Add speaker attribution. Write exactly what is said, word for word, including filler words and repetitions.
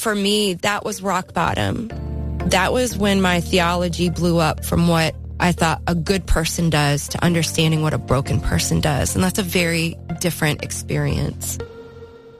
Speaker 1: for me, that was rock bottom. That was when my theology blew up from what I thought a good person does to understanding what a broken person does. And that's a very different experience.